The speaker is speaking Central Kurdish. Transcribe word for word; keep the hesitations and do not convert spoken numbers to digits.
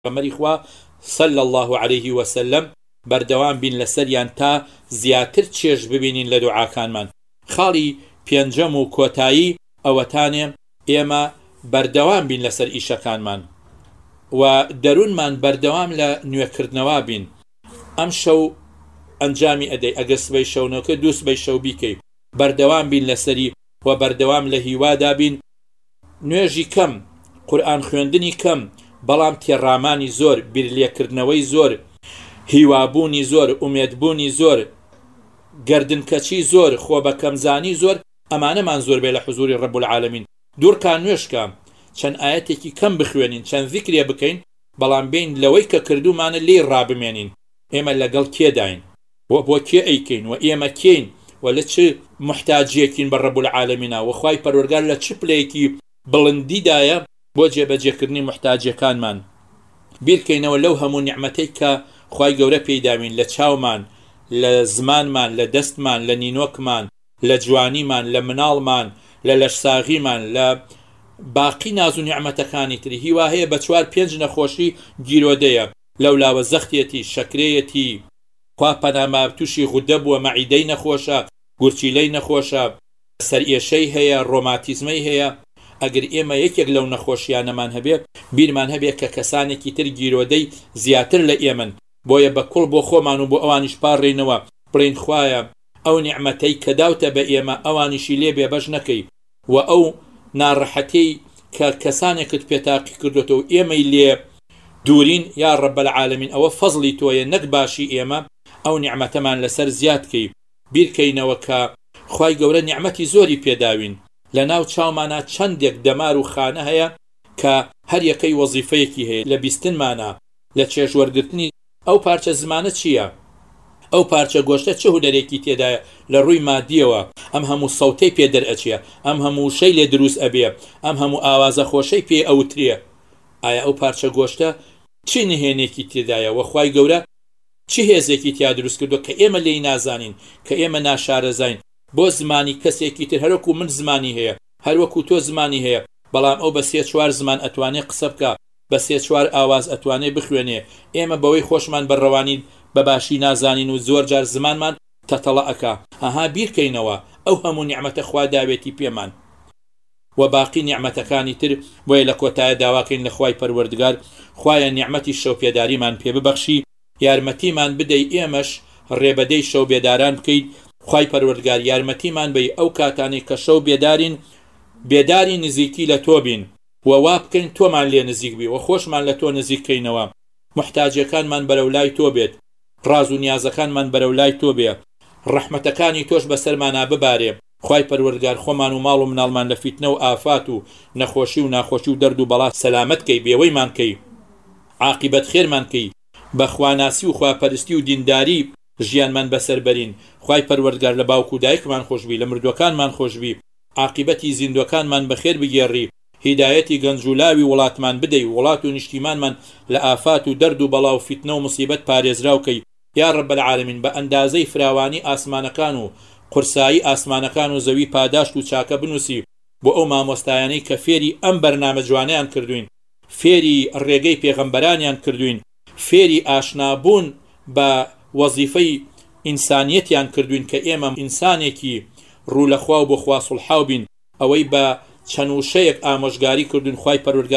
پێغەمبەری خوا صلی الله عليه وسلم بەردەوام بین لەسەریان تا زیاتر چێژ ببینین لە دوعاکانمان. خاڵی پێنجەم و کۆتایی ئەوەتانێ ئێمە بەردەوام بین لەسەر ئیشەکانمان و دەروونمان بەردەوام لە نوێکردنەوە بین. ئەم شەو ئەنجامی ئەدەی ئەگەر سبەی شەونەکە دوو سبەی شەو بیکەی بەردەوام بین لەسەری و بەردەوام لە هیوادا بین. نوێژی کەم، قورئان خوێندنی کەم، بەڵام تێڕامانی زۆر، بیرلێکردنەوەی زۆر، هیوابوونی زۆر، ئومێدبوونی زۆر، گەردنکەچی زۆر، خۆ بە کەمزانی زۆر، ئەمانەمان زۆر بێ لە حوزوری ڕەب العالەمین. دوورکان نوێشکە، چەند ئاەتێکی کەم بخوێنین، چەند ذیکرێ بکەین، بەڵام بین لەوەی کە کردومانە لێی ڕابمێنین. ئێمە لەگەڵ کێداین و بۆ کێ ئەیکەین و ئێمە کێین و لە چ محتاجیەکین بە ڕەب العالەمینە و خوای پەروەردگار لە چ پلەیەکی بڵندیدایە بۆ جێبەجێکردنی محتاجەکانمان. بیرکەینەوە لەو هەموو نیعمەتەی کە خوای گەورە پێداوین لە چاومان، لە زمانمان، لە دەستمان، لە نینۆکمان، لە جوانیمان، لە مناڵمان، لە لەشساغیمان، لە باقی ناز و نیعمەتەکانی تری. هیوا هەیە بە چوار پێنج نەخۆشی گیرۆدەیە، لەولاوە زەختێتی، شەکرەیەتی، خوا پەناما تووشی غودە بووە، مەعیدەی نەخۆشە، گورچیلەی نەخۆشە، سەرئێشەی هەیە، ڕۆماتیزمەی هەیە. ئەگەر ئێمە یەکێک لەو نەخۆشیانەمان هەبێ، بیرمان هەبێت کە کەسانێکی تر گیرۆدەی زیاتر لە ئێمن، بۆیە بە کوڵ بۆ خۆمان و بۆ ئەوانیش پاڕێنەوە بڵێن خوایە ئەو نیعمەتەی کە داوتە بە ئێمە ئەوانیشی لێ بێبەش نەکەی و ئەو ناڕەحەتەی کە کەسانێکت پێتاقی کردوێتەوە ئێمەی لێ دوورین، یا ڕەب العالەمین ئەوە فەزڵی تۆیە، نەک باشی ئێمە ئەو نیعمەتەمان لەسەر زیادکەی. بیرکەینەوە کە خوای گەورە نیعمەتی زۆری پێداوین، لە ناو چاومانە چەندێک دەمار و خانە هەیە کە هەر یەکەی وەزیفەیەکی هەیە. لە بیستنمانە، لە چێژوەرگرتنی ئەو پارچە زمانە چییە؟ ئەو پارچە گۆشتە چه هونەرێکی تێدایە لە ڕووی مادیەوە؟ ئەم هەموو سەوتەی پێ دەرئەچیە، ئەم هەموو شەی لێ دروست ئەبێ، ئەم هەموو ئاوازە خۆشەی پێ ئەوترێ. ئایا ئەو پارچە گۆشتە چی نهێنێکی تێدایە؟ وەخوای گەورە چی هێزێکی تیا دروست کردو کە ئێمە لێی نازانین، کە ئێمە ناشارەزاین؟ بۆ زمانی کەسێکی تر هەروەکو من زمانی هەیە، هەروەکو تۆ زمانی هەیە، بەڵام ئەو بە سێ چوار زمان ئەتوانێ قسە بکە، بە سێ چوار ئاواز ئەتوانێ بخوێنێ. ئێمە بەوەی خۆشمان بەڕەوانین بە باشی نازانین و زۆر جار زمانمان تەتەڵە ئەکا. ئەها بیرکەینەوە ئەو هەموو نیعمەتە خوا داوێتی پێمان و باقی نیعمەتەکانی تر. بۆیە لە کۆتایە داواکەین لە خوای پەروەردگار خوایە نیعمەتی شەوپێداریمان پێ ببەخشی، یارمەتیمان بدەی ئێمەش ڕێبەدەی شەو بێداران بکەیت. خوای پەروەردگار یارمەتیمان بی ئەو کاتانی کە شەو بێدارین، بێداری نزیکی لە تۆ بین و وا بکەین تۆمان لێ نزیک بی و خۆشمان لە تۆ نزیککەینەوە. محتاجەکانمان بەرەو لای تۆ بێت، ڕاز و نیازەکانمان بەرەو لای تۆ بێ، ڕەحمەتەکانی تۆش بەسەرمانە ببارێ. خوای پەروەردگار خۆمان و ماڵ و مناڵمان لە فیتنە و ئافات و نەخۆشی و ناخۆشی و دەرد و بەڵا سەلامەت کەی، بێوەیمان کەی، عاقبەت خێرمان کەی، بە خواناسی و خواپەرستی و دینداری ژیانمان بەسەر بەرین. خوای پەروەردگار لە باوکو و دایکمان خۆشبی، لە مردوەکانمان خۆشبی، عاقبەتی زیندوەکانمان بەخێر بگێڕی، هیدایەتی گەنج و لاوی وڵاتمان بدەی، وڵات و نیشتیمانمان لە ئافات و دەرد و بەڵا و فیتنە و مصیبەت پارێزراوکەی. یا ڕەب العالەمین بە ئەندازەی فراوانی ئاسمانەکان و قورسایی ئاسمانەکان و زەوی پاداشت و چاکە بنووسی بۆ ئەو مامۆستایانەی کە فێری ئەم بەرنامە جوانیان کردوین، فێری ڕێگەی پێغەمبەرانیان کردوین، فێری ئاشنابوون بە وەزیفەی ئینسانیەتیان کردوین کە ئێمە ئینسانێکی ڕوو لەخوا و بۆ خوا سوڵحاو بین. ئەوەی بە چەند وشەیەک ئامۆژگاری کردوین. خوای پەروەردگار